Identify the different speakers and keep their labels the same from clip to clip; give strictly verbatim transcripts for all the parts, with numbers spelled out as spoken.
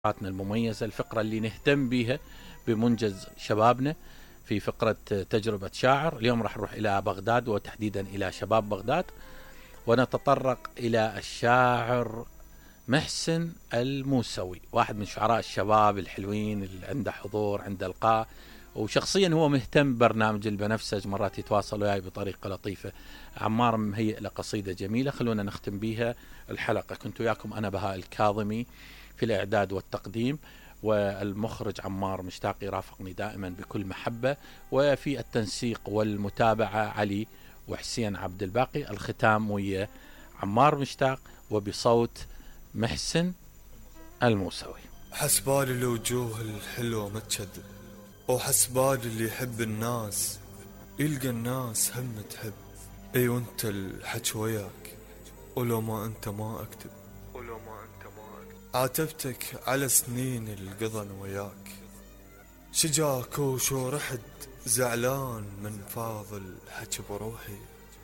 Speaker 1: فقراتنا المميزة، الفقرة اللي نهتم بها بمنجز شبابنا في فقرة تجربة شاعر. اليوم راح نروح إلى بغداد وتحديدا إلى شباب بغداد، ونتطرق إلى الشاعر محسن الموسوي، واحد من شعراء الشباب الحلوين اللي عنده حضور، عنده إلقاء، وشخصيا هو مهتم برنامج البنفسج، مرات يتواصل وياي بطريقة لطيفة. عمار مهيئ له قصيدة جميلة، خلونا نختم بها الحلقة. كنت وياكم أنا بهاء الكاظمي في الإعداد والتقديم، والمخرج عمار مشتاق يرافقني دائما بكل محبة، وفي التنسيق والمتابعة علي وحسين عبد الباقي. الختام ويا عمار مشتاق وبصوت محسن الموسوي.
Speaker 2: حسبالي الوجوه الحلوة ما تشد، وحسبالي اللي يحب الناس يلقى الناس هم تحب. اي وانت الحج وياك، ولو ما انت ما اكتب، ولو ما انت ما اكتب. عاتبتك على سنين القضن وياك، شجاك وشو رحت زعلان من فاضل حج بروحي.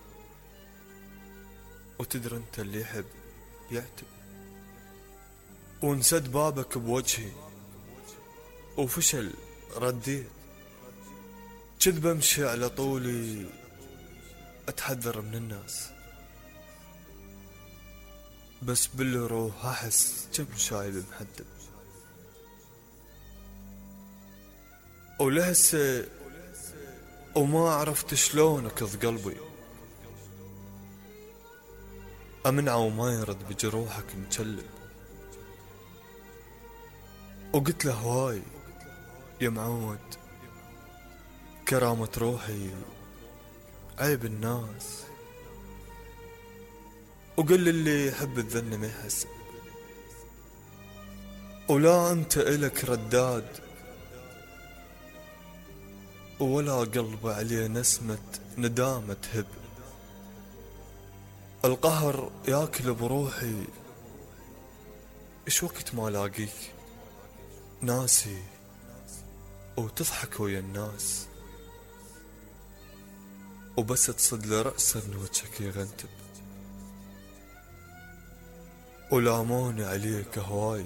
Speaker 2: وتدري انت اللي يحب يعتب، ونسد بابك بوجهي وفشل رديت. جد بمشي على طولي اتحذر من الناس، بس بالروح احس كم شايب محدب. ولهسه وما عرفت شلون اكظ قلبي، امنع وما يرد بجروحك مكلب. وقلت له هواي يا معود، كرامة روحي عيب الناس. وقل لي اللي يحب الذن ما يحسب، ولا انت الك رداد، ولا قلب عليه نسمة ندامة تهب. القهر ياكل بروحي، ايش وقت ما لاقيك ناسي وتضحك ويا الناس، وبس تصد لرأسا وجهك يغنتب. ولاموني عليك هواي،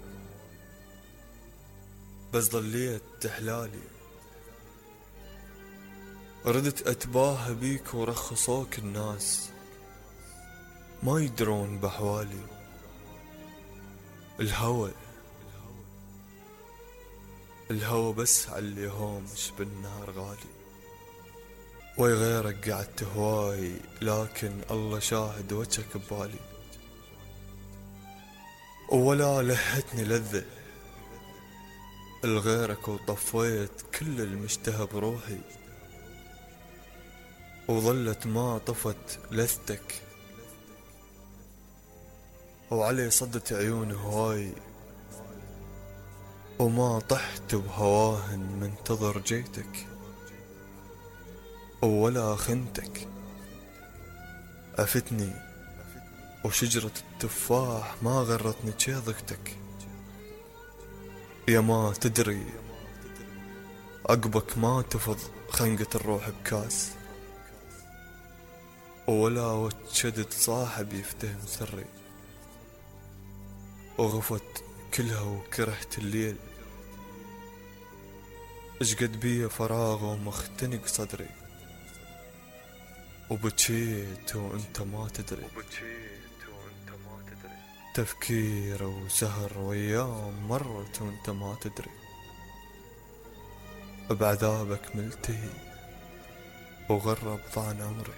Speaker 2: بس ظليت تحلالي. ردت اتباهى بيك ورخصوك الناس، ما يدرون بحوالي. الهوى الهوى بس علي هومش بالنهار غالي. وغيرك قعدت هواي، لكن الله شاهد وجهك ببالي. ولا لهتني لذة الغيرك، وطفيت كل المشتهى بروحي. وظلت ما طفت لذتك، وعلي صدت عيون هواي. وما طحت بهواهن منتظر جيتك، ولا خنتك. عفتني وشجرة التفاح ما غرتني جيضتك. يا ما تدري عقبك ما تفض خنقة الروح بكاس، ولا وتشدد صاحب يفتهم سري. وغفت كلها وكرهت الليل، اشقد بيه فراغ ومختنق صدري. وبكيت وانت ما تدري، تفكير وسهر وايام مرت وانت ما تدري. بعذابك ملتهي وغرب ضعن عمري.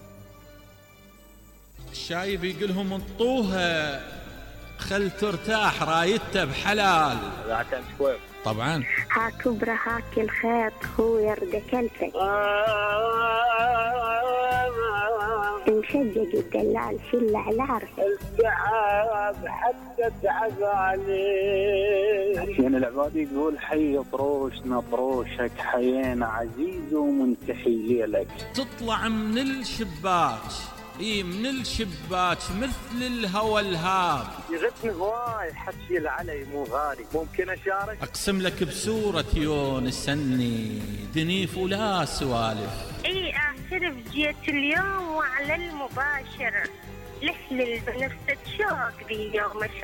Speaker 1: الشايب يقولهم انطوها خل ترتاح، رايته بحلال. طبعا
Speaker 3: هاك برا هاك الخيط هو يرد كلفك. مشجج الدلال شل على عرفك.
Speaker 4: التعب حتى تعب عليه. حسين العبادي يقول حي طروشنا طروشك، حيينا عزيز ومنتحي ليلك.
Speaker 1: تطلع من الشباك، اي من الشباك مثل الهوى الهاب.
Speaker 4: يغثني هواي حكي العلي مو غالي، ممكن اشارك؟
Speaker 1: اقسم لك بسورة يونس سني دنيف ولا سوالف.
Speaker 3: اي اعترف جيت اليوم وعلى المباشر، لحن البنفسج شوق بي يوم